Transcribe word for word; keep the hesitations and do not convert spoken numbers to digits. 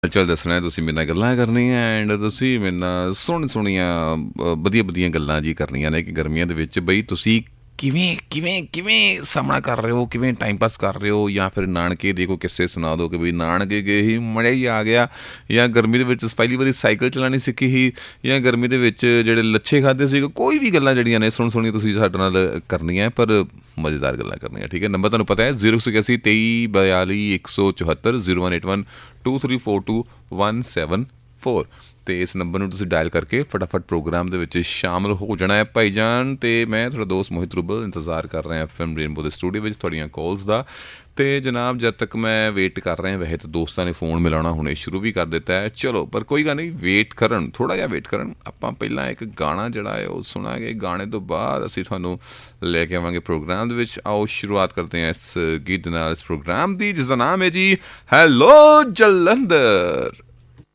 ਚੱਲ ਦੱਸਣਾ ਤੁਸੀਂ ਮੇਰੇ ਨਾਲ ਗੱਲਾਂ ਕਰਨੀਆਂ ਐਂਡ ਤੁਸੀਂ ਮੇਰੇ ਨਾਲ ਸੋਹਣੀ ਸੋਹਣੀਆਂ ਅ, ਵਧੀਆ ਵਧੀਆ ਗੱਲਾਂ ਜੀ ਕਰਨੀਆਂ ਨੇ ਕਿ ਗਰਮੀਆਂ ਦੇ ਵਿੱਚ ਬਈ ਤੁਸੀਂ ਕਿਵੇਂ ਕਿਵੇਂ ਕਿਵੇਂ ਸਾਹਮਣਾ ਕਰ ਰਹੇ ਹੋ, ਕਿਵੇਂ ਟਾਈਮ ਪਾਸ ਕਰ ਰਹੇ ਹੋ, ਜਾਂ ਫਿਰ ਨਾਨਕੇ ਦੇ ਕੋਈ ਕਿੱਸੇ ਸੁਣਾ ਦਿਓ ਕਿ ਬਈ ਨਾਨਕੇ ਗਏ ਹੀ ਮਜ਼ਾ ਹੀ ਆ ਗਿਆ, ਜਾਂ ਗਰਮੀ ਦੇ ਵਿੱਚ ਪਹਿਲੀ ਵਾਰੀ ਸਾਈਕਲ ਚਲਾਉਣੀ ਸਿੱਖੀ ਸੀ, ਜਾਂ ਗਰਮੀ ਦੇ ਵਿੱਚ ਜਿਹੜੇ ਲੱਛੇ ਖਾਦੇ ਸੀ। ਕੋਈ ਵੀ ਗੱਲਾਂ ਜਿਹੜੀਆਂ ਨੇ ਸੁਣ ਸੁਣੀਆਂ ਤੁਸੀਂ ਸਾਡੇ ਨਾਲ ਕਰਨੀਆਂ, ਪਰ ਮਜ਼ੇਦਾਰ ਗੱਲਾਂ ਕਰਨੀਆਂ। ਠੀਕ ਹੈ, ਨੰਬਰ ਤੁਹਾਨੂੰ ਪਤਾ ਹੈ ਜ਼ੀਰੋ ਸੌ ਇਕਿਆਸੀ ਤੇਈ ਬਿਆਲੀ ਇੱਕ ਸੌ ਚੁਹੱਤਰ zero one eight one two three four two one seven four. ਅਤੇ ਇਸ ਨੰਬਰ ਨੂੰ ਤੁਸੀਂ ਡਾਇਲ ਕਰਕੇ ਫਟਾਫਟ ਪ੍ਰੋਗਰਾਮ ਦੇ ਵਿੱਚ ਸ਼ਾਮਲ ਹੋ ਜਾਣਾ ਹੈ ਭਾਈ ਜਾਨ। ਅਤੇ ਮੈਂ ਤੁਹਾਡਾ ਦੋਸਤ ਮੋਹਿਤ ਰੂਬਲ ਇੰਤਜ਼ਾਰ ਕਰ ਰਿਹਾ ਐਫ ਐਮ ਰੇਨਬੋ ਦੇ ਸਟੂਡੀਓ ਵਿੱਚ ਤੁਹਾਡੀਆਂ ਕਾਲਸ ਦਾ। ਅਤੇ ਜਨਾਬ ਜਦ ਤੱਕ ਮੈਂ ਵੇਟ ਕਰ ਰਿਹਾ, ਵੈਸੇ ਤਾਂ ਦੋਸਤਾਂ ਨੇ ਫੋਨ ਮਿਲਾਉਣਾ ਹੁਣੇ ਸ਼ੁਰੂ ਵੀ ਕਰ ਦਿੱਤਾ ਹੈ, ਚਲੋ ਪਰ ਕੋਈ ਗੱਲ ਨਹੀਂ, ਵੇਟ ਕਰਨ, ਥੋੜ੍ਹਾ ਜਿਹਾ ਵੇਟ ਕਰਨ। ਆਪਾਂ ਪਹਿਲਾਂ ਇੱਕ ਗਾਣਾ ਜਿਹੜਾ ਹੈ ਉਹ ਸੁਣਾਂਗੇ, ਗਾਣੇ ਤੋਂ ਬਾਅਦ ਅਸੀਂ ਤੁਹਾਨੂੰ ਲੈ ਕੇ ਆਵਾਂਗੇ ਪ੍ਰੋਗਰਾਮ ਦੇ ਵਿੱਚ। ਆਓ ਸ਼ੁਰੂਆਤ ਕਰਦੇ ਹਾਂ ਇਸ ਗੀਤ ਦੇ ਨਾਲ, ਇਸ ਪ੍ਰੋਗਰਾਮ ਦੀ, ਜਿਸ ਦਾ ਨਾਮ ਹੈ ਜੀ ਹੈਲੋ ਜਲੰਧਰ।